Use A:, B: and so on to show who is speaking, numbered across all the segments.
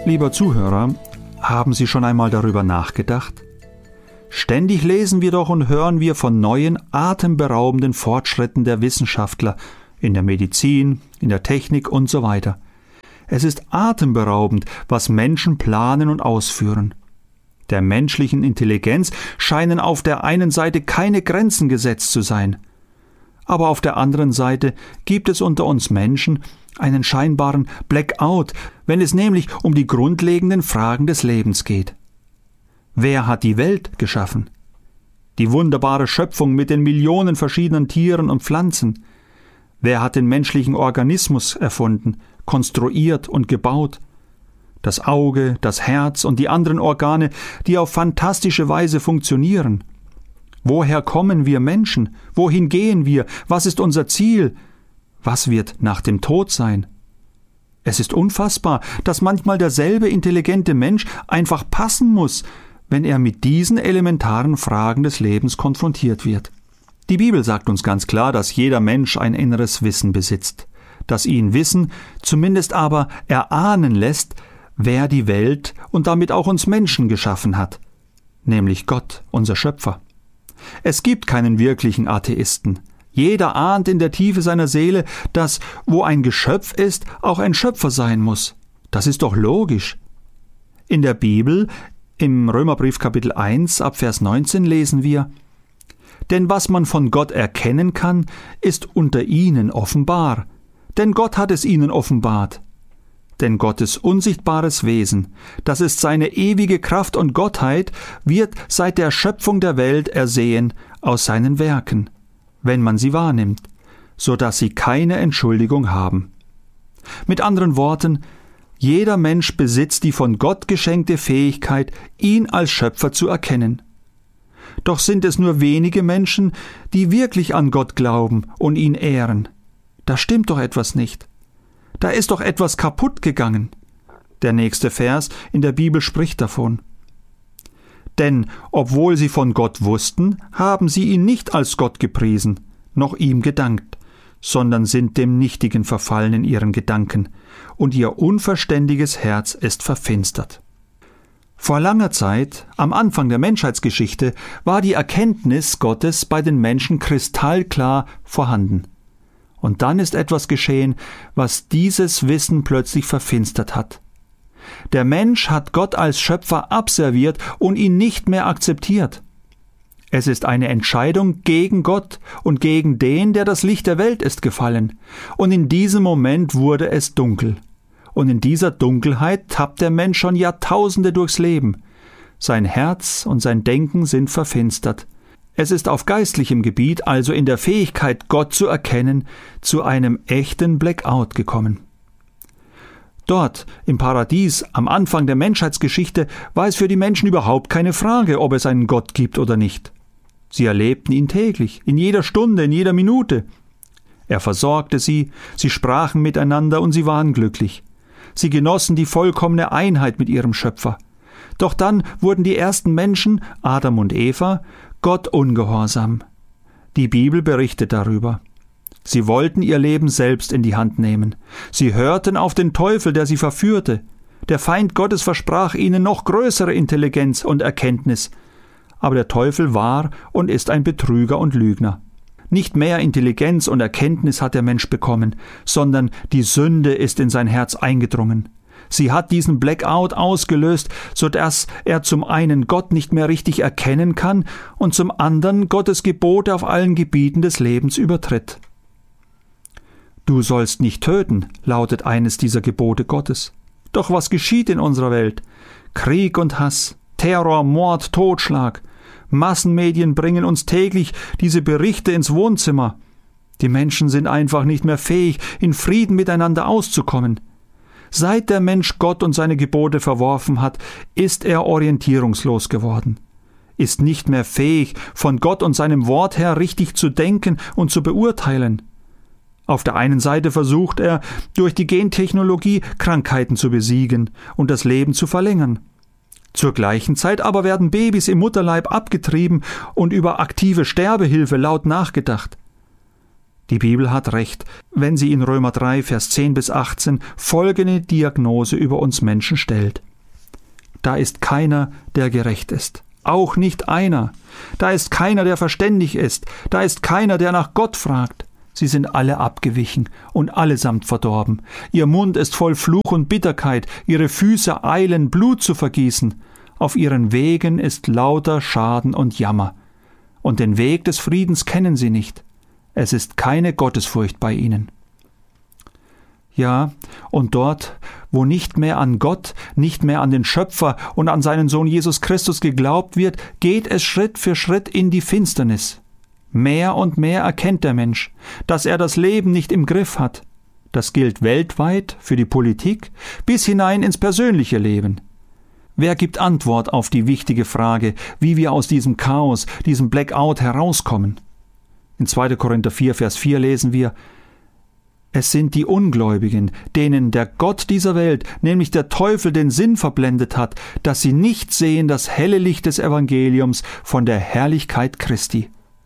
A: Lieber Zuhörer, haben Sie schon einmal darüber nachgedacht? Ständig lesen wir doch und hören wir von neuen, atemberaubenden Fortschritten der Wissenschaftler in der Medizin, in der Technik und so weiter. Es ist atemberaubend, was Menschen planen und ausführen. Der menschlichen Intelligenz scheinen auf der einen Seite keine Grenzen gesetzt zu sein. Aber auf der anderen Seite gibt es unter uns Menschen einen scheinbaren Blackout, wenn es nämlich um die grundlegenden Fragen des Lebens geht. Wer hat die Welt geschaffen? Die wunderbare Schöpfung mit den Millionen verschiedenen Tieren und Pflanzen. Wer hat den menschlichen Organismus erfunden, konstruiert und gebaut? Das Auge, das Herz und die anderen Organe, die auf fantastische Weise funktionieren. Woher kommen wir Menschen? Wohin gehen wir? Was ist unser Ziel? Was wird nach dem Tod sein? Es ist unfassbar, dass manchmal derselbe intelligente Mensch einfach passen muss, wenn er mit diesen elementaren Fragen des Lebens konfrontiert wird. Die Bibel sagt uns ganz klar, dass jeder Mensch ein inneres Wissen besitzt, das ihn wissen, zumindest aber erahnen lässt, wer die Welt und damit auch uns Menschen geschaffen hat, nämlich Gott, unser Schöpfer. Es gibt keinen wirklichen Atheisten. Jeder ahnt in der Tiefe seiner Seele, dass, wo ein Geschöpf ist, auch ein Schöpfer sein muss. Das ist doch logisch. In der Bibel, im Römerbrief Kapitel 1, ab Vers 19 lesen wir: Denn was man von Gott erkennen kann, ist unter ihnen offenbar. Denn Gott hat es ihnen offenbart. Denn Gottes unsichtbares Wesen, das ist seine ewige Kraft und Gottheit, wird seit der Schöpfung der Welt ersehen aus seinen Werken, wenn man sie wahrnimmt, so dass sie keine Entschuldigung haben. Mit anderen Worten, jeder Mensch besitzt die von Gott geschenkte Fähigkeit, ihn als Schöpfer zu erkennen. Doch sind es nur wenige Menschen, die wirklich an Gott glauben und ihn ehren. Da stimmt doch etwas nicht. Da ist doch etwas kaputt gegangen. Der nächste Vers in der Bibel spricht davon. Denn, obwohl sie von Gott wussten, haben sie ihn nicht als Gott gepriesen, noch ihm gedankt, sondern sind dem Nichtigen verfallen in ihren Gedanken, und ihr unverständiges Herz ist verfinstert. Vor langer Zeit, am Anfang der Menschheitsgeschichte, war die Erkenntnis Gottes bei den Menschen kristallklar vorhanden. Und dann ist etwas geschehen, was dieses Wissen plötzlich verfinstert hat. Der Mensch hat Gott als Schöpfer abserviert und ihn nicht mehr akzeptiert. Es ist eine Entscheidung gegen Gott und gegen den, der das Licht der Welt ist, gefallen. Und in diesem Moment wurde es dunkel. Und in dieser Dunkelheit tappt der Mensch schon Jahrtausende durchs Leben. Sein Herz und sein Denken sind verfinstert. Es ist auf geistlichem Gebiet, also in der Fähigkeit, Gott zu erkennen, zu einem echten Blackout gekommen. Dort, im Paradies, am Anfang der Menschheitsgeschichte, war es für die Menschen überhaupt keine Frage, ob es einen Gott gibt oder nicht. Sie erlebten ihn täglich, in jeder Stunde, in jeder Minute. Er versorgte sie, sie sprachen miteinander und sie waren glücklich. Sie genossen die vollkommene Einheit mit ihrem Schöpfer. Doch dann wurden die ersten Menschen, Adam und Eva, Gott ungehorsam. Die Bibel berichtet darüber. Sie wollten ihr Leben selbst in die Hand nehmen. Sie hörten auf den Teufel, der sie verführte. Der Feind Gottes versprach ihnen noch größere Intelligenz und Erkenntnis. Aber der Teufel war und ist ein Betrüger und Lügner. Nicht mehr Intelligenz und Erkenntnis hat der Mensch bekommen, sondern die Sünde ist in sein Herz eingedrungen. Sie hat diesen Blackout ausgelöst, sodass er zum einen Gott nicht mehr richtig erkennen kann und zum anderen Gottes Gebote auf allen Gebieten des Lebens übertritt. Du sollst nicht töten, lautet eines dieser Gebote Gottes. Doch was geschieht in unserer Welt? Krieg und Hass, Terror, Mord, Totschlag. Massenmedien bringen uns täglich diese Berichte ins Wohnzimmer. Die Menschen sind einfach nicht mehr fähig, in Frieden miteinander auszukommen. Seit der Mensch Gott und seine Gebote verworfen hat, ist er orientierungslos geworden, ist nicht mehr fähig, von Gott und seinem Wort her richtig zu denken und zu beurteilen. Auf der einen Seite versucht er, durch die Gentechnologie Krankheiten zu besiegen und das Leben zu verlängern. Zur gleichen Zeit aber werden Babys im Mutterleib abgetrieben und über aktive Sterbehilfe laut nachgedacht. Die Bibel hat recht, wenn sie in Römer 3, Vers 10 bis 18 folgende Diagnose über uns Menschen stellt. Da ist keiner, der gerecht ist. Auch nicht einer. Da ist keiner, der verständig ist. Da ist keiner, der nach Gott fragt. Sie sind alle abgewichen und allesamt verdorben. Ihr Mund ist voll Fluch und Bitterkeit. Ihre Füße eilen, Blut zu vergießen. Auf ihren Wegen ist lauter Schaden und Jammer. Und den Weg des Friedens kennen sie nicht. Es ist keine Gottesfurcht bei ihnen. Ja, und dort, wo nicht mehr an Gott, nicht mehr an den Schöpfer und an seinen Sohn Jesus Christus geglaubt wird, geht es Schritt für Schritt in die Finsternis. Mehr und mehr erkennt der Mensch, dass er das Leben nicht im Griff hat. Das gilt weltweit, für die Politik, bis hinein ins persönliche Leben. Wer gibt Antwort auf die wichtige Frage, wie wir aus diesem Chaos, diesem Blackout herauskommen? In 2. Korinther 4, Vers 4 lesen wir: Es sind die Ungläubigen, denen der Gott dieser Welt, nämlich der Teufel, den Sinn verblendet hat, dass sie nicht sehen das helle Licht des Evangeliums von der Herrlichkeit Christi.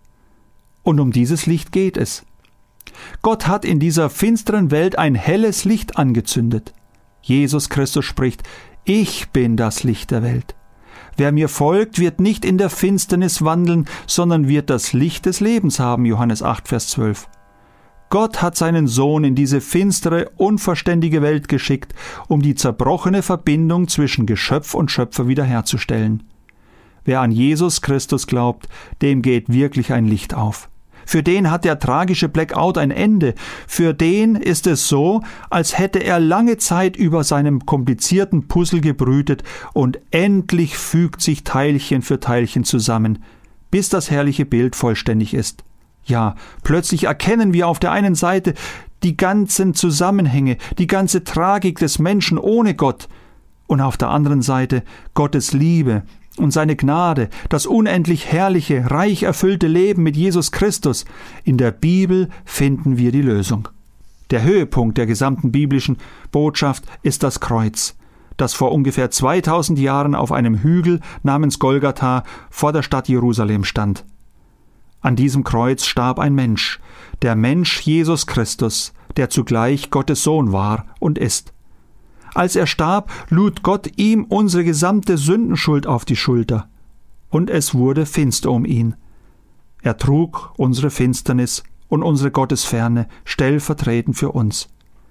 A: Und um dieses Licht geht es. Gott hat in dieser finsteren Welt ein helles Licht angezündet. Jesus Christus spricht: Ich bin das Licht der Welt. Wer mir folgt, wird nicht in der Finsternis wandeln, sondern wird das Licht des Lebens haben. Johannes 8, Vers 12. Gott hat seinen Sohn in diese finstere, unverständige Welt geschickt, um die zerbrochene Verbindung zwischen Geschöpf und Schöpfer wiederherzustellen. Wer an Jesus Christus glaubt, dem geht wirklich ein Licht auf. Für den hat der tragische Blackout ein Ende. Für den ist es so, als hätte er lange Zeit über seinem komplizierten Puzzle gebrütet und endlich fügt sich Teilchen für Teilchen zusammen, bis das herrliche Bild vollständig ist. Ja, plötzlich erkennen wir auf der einen Seite die ganzen Zusammenhänge, die ganze Tragik des Menschen ohne Gott und auf der anderen Seite Gottes Liebe und seine Gnade, das unendlich herrliche, reich erfüllte Leben mit Jesus Christus. In der Bibel finden wir die Lösung. Der Höhepunkt der gesamten biblischen Botschaft ist das Kreuz, das vor ungefähr 2000 Jahren auf einem Hügel namens Golgatha vor der Stadt Jerusalem stand. An diesem Kreuz starb ein Mensch, der Mensch Jesus Christus, der zugleich Gottes Sohn war und ist. Als er starb, lud Gott ihm unsere gesamte Sündenschuld auf die Schulter, und es wurde finster um ihn. Er trug unsere Finsternis und unsere Gottesferne stellvertretend für uns.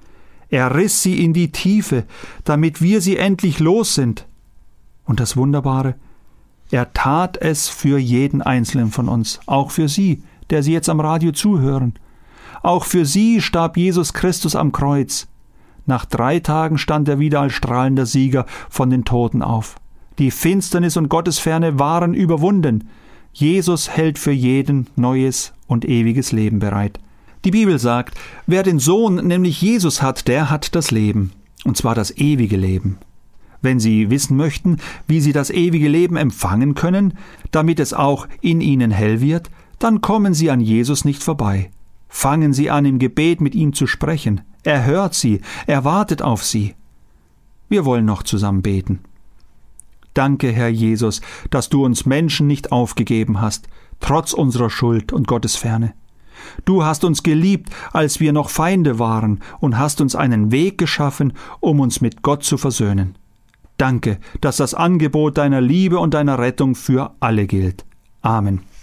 A: Er riss sie in die Tiefe, damit wir sie endlich los sind. Und das Wunderbare: Er tat es für jeden Einzelnen von uns, auch für Sie, der Sie jetzt am Radio zuhören. Auch für Sie starb Jesus Christus am Kreuz. Nach 3 Tagen stand er wieder als strahlender Sieger von den Toten auf. Die Finsternis und Gottesferne waren überwunden. Jesus hält für jeden neues und ewiges Leben bereit. Die Bibel sagt, wer den Sohn, nämlich Jesus hat, der hat das Leben, und zwar das ewige Leben. Wenn Sie wissen möchten, wie Sie das ewige Leben empfangen können, damit es auch in Ihnen hell wird, dann kommen Sie an Jesus nicht vorbei. Fangen Sie an, im Gebet mit ihm zu sprechen. Er hört Sie, er wartet auf Sie. Wir wollen noch zusammen beten. Danke, Herr Jesus, dass du uns Menschen nicht aufgegeben hast, trotz unserer Schuld und Gottesferne. Du hast uns geliebt, als wir noch Feinde waren, und hast uns einen Weg geschaffen, um uns mit Gott zu versöhnen. Danke, dass das Angebot deiner Liebe und deiner Rettung für alle gilt. Amen.